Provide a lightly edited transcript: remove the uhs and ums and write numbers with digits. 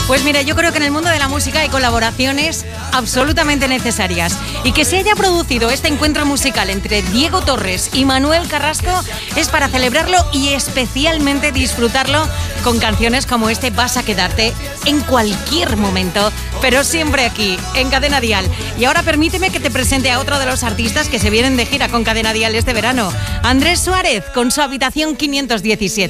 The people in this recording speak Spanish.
Pues mira, yo creo que en el mundo de la música hay colaboraciones absolutamente necesarias. Y que se haya producido este encuentro musical entre Diego Torres y Manuel Carrasco es para celebrarlo y especialmente disfrutarlo con canciones como este Vas a quedarte en cualquier momento, pero siempre aquí, en Cadena Dial. Y ahora permíteme que te presente a otro de los artistas que se vienen de gira con Cadena Dial este verano. Andrés Suárez, con su Habitación 517.